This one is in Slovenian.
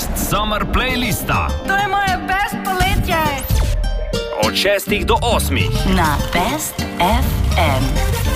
Best Summer Playlista. To je moje best poletje. Od 6 do 8 na Best FM.